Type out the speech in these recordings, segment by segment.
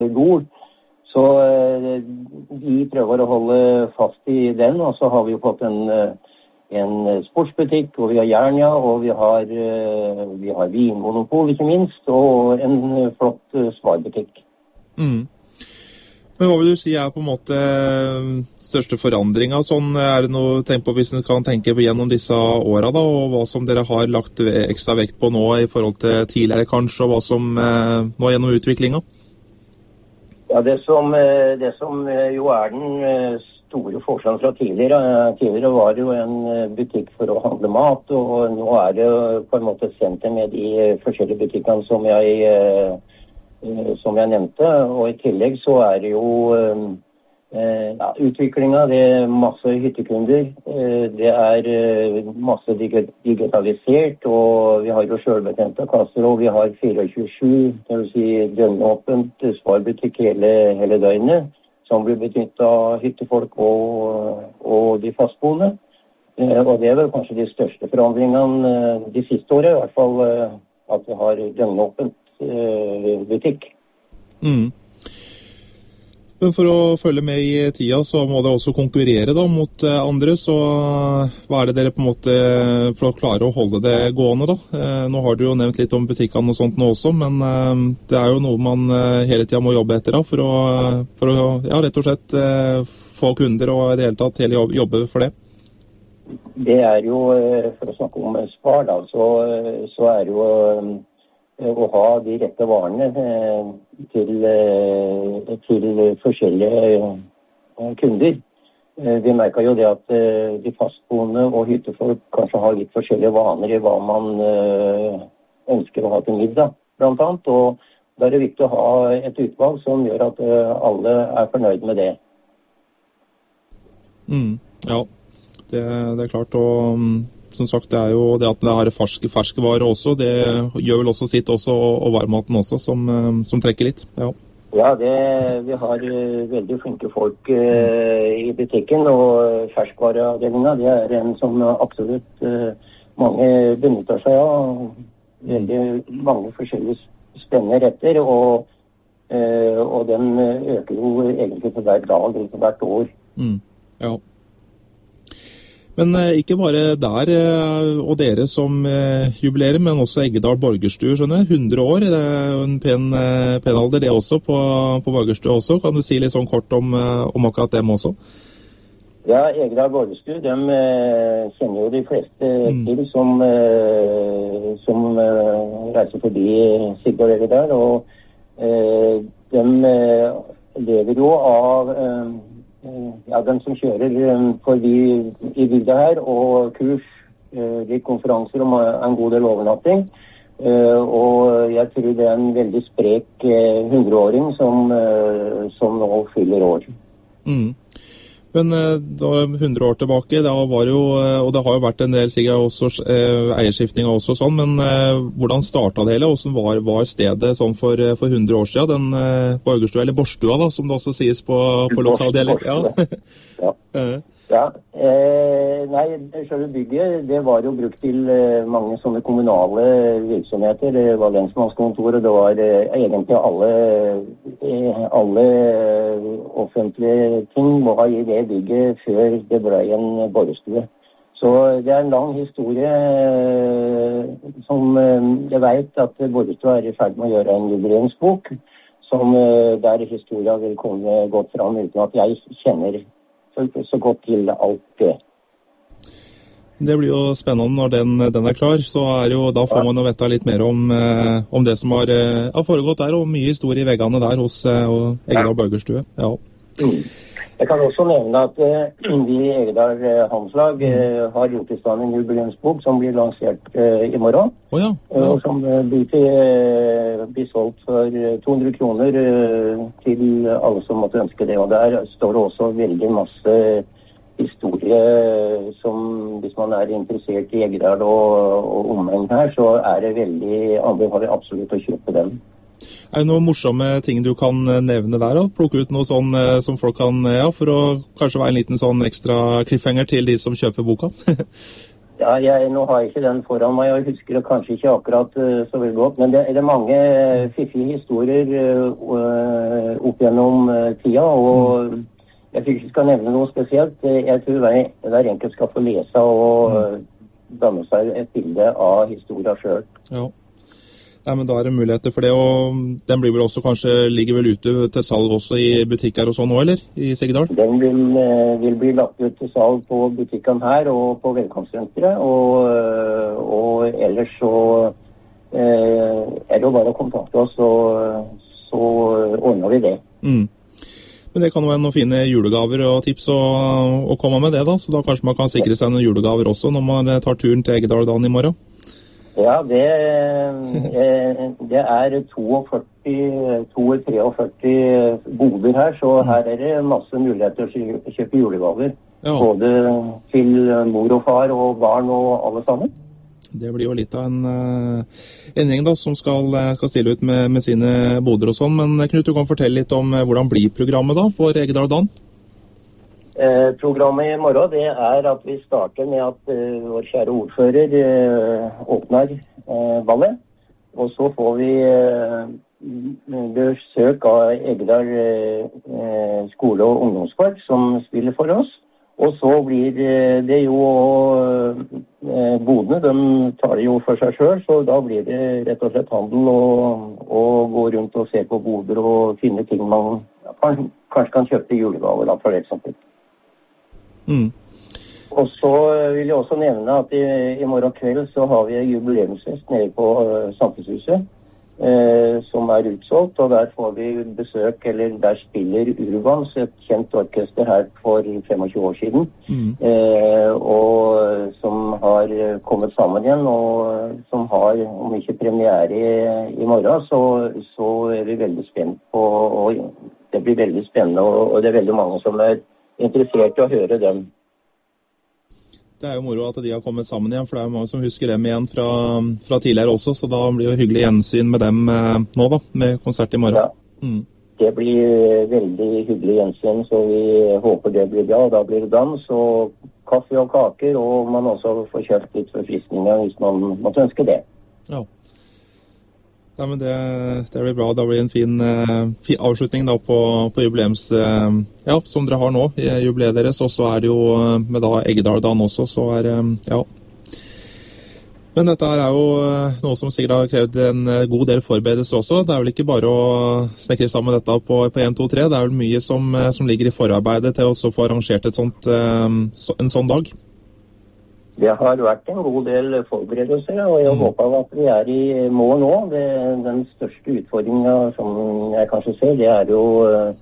Gol. Så vi prøver å holde fast i den, og så har vi jo fått en sportsbutikk, og vi har Jernia, og vi har vinmonopol, ikke minst, og en flott svarbutikk. Men hva vil du si på en måte største forandringen? Sånn, det noe tenk på hvis du kan tenke på gjennom disse årene, da, og hva som dere har lagt ekstra vekt på nå i forhold til tidligere kanskje, og hva som nå gjennom utviklingen? Ja, det som jo den store forskjellen fra tidligere. Tidligere var det jo en butikk for å handle mat, og nå det på en måte et senter med de forskjellige butikkene som jeg nevnte, og i tillegg så det jo utviklingen, det masse hyttekunder, det masse digitalisert, og vi har jo selvbetjente kasser, og vi har 24/7, det vil si døgnåpent svarbutikk hele døgnet, som blir benyttet av hyttefolk og de fastboende. Og det vel kanskje de største forandringene de siste årene, i hvert fall at vi har døgnåpent butikk. Men for å følge med i tida, så må det også konkurrere da mot andre, så hva det dere på en måte for å klare å holde det gående da? Nå har du jo nevnt litt om butikkene og sånt nå også, men det jo noe man hele tida må jobbe etter da, for å rett og slett få kunder og i det hele tatt hele jobbe for det. Det jo, for å snakke om spar da, så det jo å ha de rette varene til forskjellige kunder. Vi merker jo det at de fastboende og hyttefolk kanskje har litt forskjellige vaner i hva man ønsker å ha til middag, blant annet. Og da det viktig å ha et utvalg som gjør at alle fornøyd med det. Ja, det klart, og som sagt, det jo det at det har ferskevare også, det gjør vel også sitt også, og varmmaten også, som trekker litt. Ja, vi har veldig flinke folk i butikken, og ferskvareavdelingen, det en som absolutt mange benytter seg av. Veldig mange forskjellige spennende retter, og den øker jo egentlig for hver dag eller for hvert år. Ja. Men ikke bare der og dere som jubilerer, men også Eggedal Borgerstue, skjønner jeg. 100 år, det jo en pen alder det også på Borgerstue også. Kan du si litt sånn kort om akkurat dem også? Ja, Eggedal Borgerstue, dem kjenner jo de fleste til som reiser forbi Sigvard Eggedal, og dem lever jo av den som kjører forbi i bygda her, og kurs, litt konferanser om en god del overnatting. Og jeg tror det en veldig sprek 100-åring som nå fyller år. Men da 100 år tilbake, da var jo, og det har jo vært en del sikkert også eierskiftninger også sånn, men hvordan startet det hele? Hvordan var stedet sånn for 100 år siden? Den Borgerstua, eller Borstua da, som det også sies på lokaldialekt? Nei, selve bygget, det var jo brukt til mange sånne kommunale virksomheter. Det var lensmannskontor, og det var egentlig alle offentlige ting var i det bygget før det ble en borgerstue. Så det en lang historie som jeg vet at Borgestua i ferd med å gjøre en jubileumsbok, som der historien vil komme godt fram uten at jeg kjenner så godt til alt det. Det blir jo spennende når den klar, så da får man jo vite litt mer om det som har foregått der, og mye historie i veggene der hos Eggedal Borgerstue. Ja. Jeg kan også nevne at vi i Eggedal Hanslag har gjort i stand en jubileumsbok som blir lansert i morgen, og som blir solgt for 200 kroner til alle som måtte ønske det. Og der står det også veldig masse historie som, hvis man interessert i Eggedal og omheng her, så det veldig anbefalt absolutt å kjøpe den. Det noen morsomme ting du kan nevne der da? Plukke ut noe sånn som folk kan, for å kanskje være en liten sånn ekstra cliffhanger til de som kjøper boka? Ja, nå har jeg ikke den foran meg, og jeg husker det kanskje ikke akkurat så veldig godt, men det er mange fiffige historier opp gjennom tida, og jeg tror ikke jeg skal nevne noe spesielt. Jeg tror hver enkelt skal få lese og danne seg et bilde av historien selv. Ja. Nei, men da er det muligheter for det, og den blir vel også ligger vel ute til salg også i butikker og sånn nå, eller? I Siggedal? Den vil bli lagt ut til salg på butikken her og på velkomstsenteret, og ellers så er det jo bare å kontakte oss, så ordner vi det. Men det kan jo være noen fine julegaver og tips å komme med det da, så da kanskje man kan sikre seg noen julegaver også når man tar turen til Eggedal-dagen i morgen? Ja, det er 42 boder her, så her er det masse muligheter til å kjøpe julegaver. Ja. Både til mor og far og barn og alle sammen. Det blir jo litt av en gjeng da, som skal stille ut med sine boder og sånn. Men Knut, du kan fortelle litt om hvordan blir programmet da for Eggedal-dagen? Programmet i morgen det er at vi starter med at vår kjære ordfører åpner ballet, og så får vi besøk av Eggedal skole- og ungdomspark som spiller for oss, og så blir det jo bodene, de tar det jo for seg selv, så da blir det rett og slett handel og gå rundt og se på boder og finne ting man kanskje kan kjøpe i julegaver da, for eksempel. Og så vil jeg også nevne at i morgen kveld så har vi jubileumsfest nede på Samfunnshuset som er utsolgt, og der får vi besøk, eller der spiller Urbans, et kjent orkester her for 25 år siden, og som har kommet sammen igjen, og som har, om ikke premiere i morgen, så er vi veldig spent på, og det blir veldig spennende, og det er veldig mange som er interessert i å høre dem. Det er jo moro at de har kommet sammen igjen, for det er jo mange som husker dem igjen fra tidligere også, så da blir det jo hyggelig gjensyn med dem nå da, med konsert i morgen. Ja, det blir veldig hyggelig gjensyn, så vi håper det blir bra. Da blir det dans og kaffe og kaker, og man også får kjøpt litt forfriskninger hvis man måtte ønske det. Ja. Ja, men det blir bra. Det blir en fin avslutning da på jubileums, ja, som dere har nå, i jubileet deres, og så er det jo med da Eggedal-dagen også, så ja. Men dette er jo noe som sikkert har krevd en god del forberedelser også. Det er vel ikke bare å snekre sammen dette på 1, 2, 3. Det er vel mye som ligger i forarbeidet til å få arrangert en sånn dag. Det har vært en god del forberedelser, og jeg håper at vi er i mål nå. Den største utfordringen som jeg kanskje ser, det er jo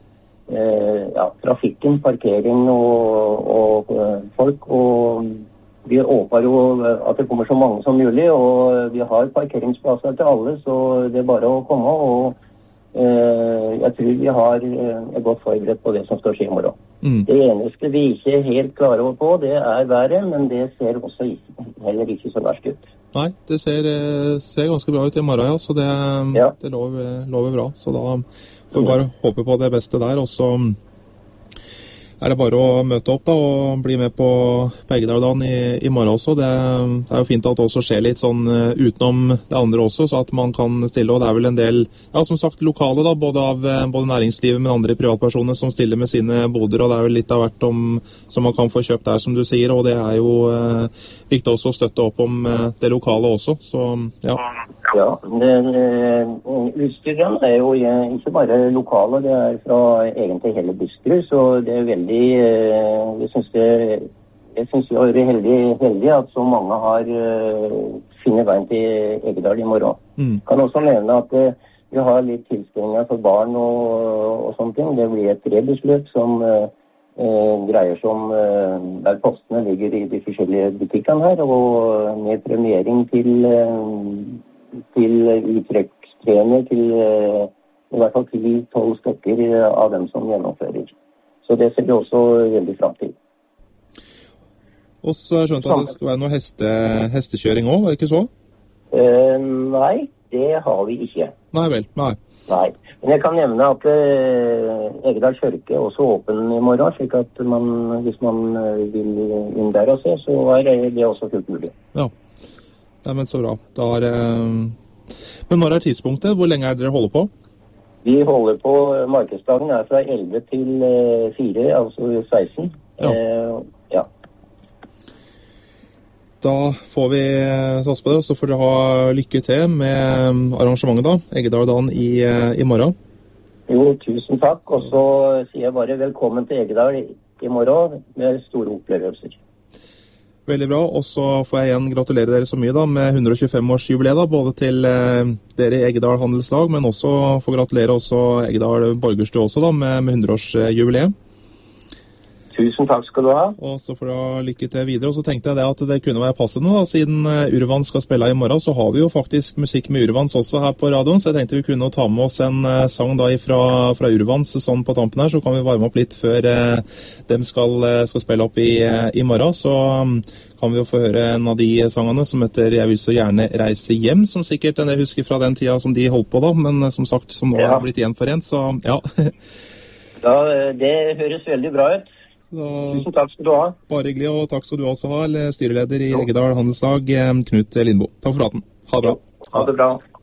trafikken, parkering og folk. Og vi håper jo at det kommer så mange som mulig, og vi har parkeringsplasser til alle, så det er bare å komme. Og jeg tror vi har godt forberedt på det som skal skje i morgen. Det eneste vi ikke er helt klare over på, det er været, men det ser også heller ikke så verst ut. Nei, det ser ganske bra ut i morgen, ja, så det lover bra. Så da får vi bare håpe på det beste der, og så er det bare å møte opp da, og bli med på Eggedal-dagen i morgen også. Det er jo fint at det også skjer litt sånn utenom det andre også, så at man kan stille, og det er vel en del, ja, som sagt, lokale da, både næringslivet, men andre privatpersoner som stiller med sine boder, og det er vel litt av hvert som man kan få kjøpt der, som du sier, og det er jo viktig også å støtte opp om det lokale også, så ja. Ja, utstyret er jo ikke bare lokale, det er fra egentlig hele Buskerud, så det er veldig, jeg synes vi er heldige at så mange har funnet veien til Eggedal i morgen. Kan også nevne at vi har litt tilstillinger for barn og sånne ting. Det blir et rebusløp som greier som der postene ligger i de forskjellige butikkene her, og med premiering til uttrekkstrener til i hvert fall 10-12 stykker av dem som gjennomfører. Så det ser vi også veldig frem til. Og så har jeg skjønt at det skal være noe hestekjøring også, er det ikke så? Nei, Det har vi ikke. Nei vel, nei. Nei. Men jeg kan nevne at Egedal Kirke er også åpen i morgen, slik at hvis man vil inn der og se, så det også fullt mulig. Ja, men så bra. Men når tidspunktet? Hvor lenge dere holder på? Vi holder på, markedsdagen fra 11 til 4, altså 16. Ja. Da får vi satse på det, så får dere ha lykke til med arrangementet da, Egedal-dagen i morgen. Jo, tusen takk, og så sier jeg bare velkommen til Egedal i morgen med store opplevelser. Veldig bra, og så får jeg igjen gratulere dere så mye da, med 125-årsjubileet da, både til dere i Egedal Handelslag, men også får gratulere også Egedal Borgerstue også da, med 100-årsjubileet. Tusen takk skal du ha. Og så får du ha lykke til videre. Og så tenkte jeg det at det kunne være passende da, siden Urvans skal spille i morgen, så har vi jo faktisk musikk med Urvans også her på radioen, så jeg tenkte vi kunne ta med oss en sang da fra Urvans sånn på tampen her, så kan vi varme opp litt før dem skal spille opp i morgen. Så kan vi jo få høre en av de sangene som heter Jeg vil så gjerne reise hjem, som sikkert en del husker fra den tida som de holdt på da, men som sagt, som nå har blitt gjenforent, så ja. Det høres veldig bra ut. Tusen takk skal du ha. Bare hyggelig, og takk skal du også ha, styreleder i Egedal Handelslag, Knut Lindbo. Takk for praten. Ha det bra. Ha det bra.